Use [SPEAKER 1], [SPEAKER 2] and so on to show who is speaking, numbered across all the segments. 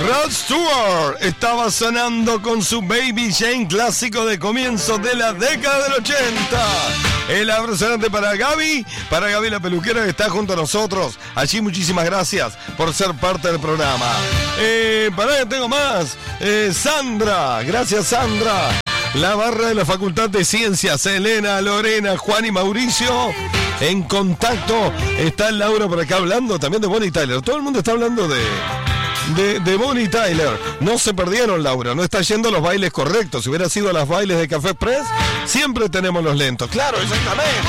[SPEAKER 1] Rod Stewart estaba sonando con su Baby Jane, clásico de comienzo de la década del 80. El abrazo grande para Gaby la peluquera que está junto a nosotros. Allí muchísimas gracias por ser parte del programa. Pará que tengo más. Sandra, gracias Sandra. La barra de la Facultad de Ciencias, Elena, Lorena, Juan y Mauricio. En contacto está Laura por acá hablando también de Bonnie Tyler. Todo el mundo está hablando de Bonnie Tyler. No se perdieron, Laura. No está yendo a los bailes correctos. Si hubiera sido a los bailes de Café Express, siempre tenemos los lentos. Claro, exactamente.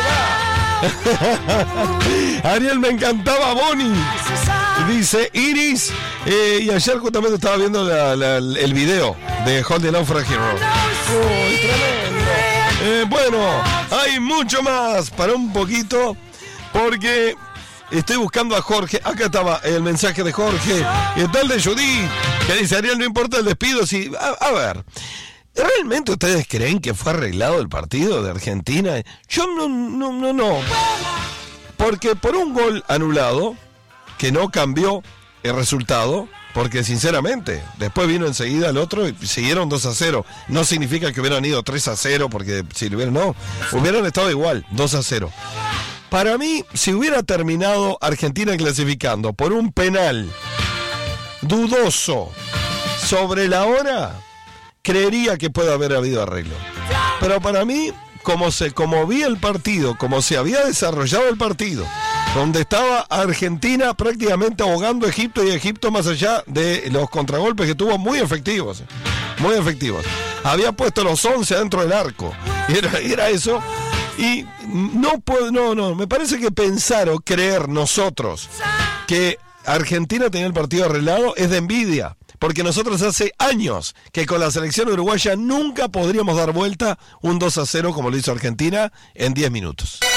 [SPEAKER 1] Ahí va. Ariel, me encantaba Bonnie. Dice Iris. Y ayer justamente estaba viendo el video de Hold the Line for a Hero. Uy, tremendo. Bueno, hay mucho más para un poquito, porque estoy buscando a Jorge. Acá estaba el mensaje de Jorge. Y está el de Judith, que dice: Ariel, no importa el despido. Si, a ver, ¿realmente ustedes creen que fue arreglado el partido de Argentina? Yo no. Porque por un gol anulado, que no cambió el resultado, porque sinceramente, después vino enseguida el otro y siguieron 2-0. No significa que hubieran ido 3-0, porque si lo hubieran estado igual, 2-0. Para mí, si hubiera terminado Argentina clasificando por un penal dudoso sobre la hora, creería que puede haber habido arreglo. Pero para mí, como vi el partido, como se había desarrollado el partido, donde estaba Argentina prácticamente ahogando a Egipto, y Egipto, más allá de los contragolpes que tuvo, muy efectivos. Había puesto los 11 dentro del arco. Era eso. Y no, me parece que pensar o creer nosotros que Argentina tenía el partido arreglado es de envidia. Porque nosotros hace años que con la selección uruguaya nunca podríamos dar vuelta un 2-0 como lo hizo Argentina en 10 minutos.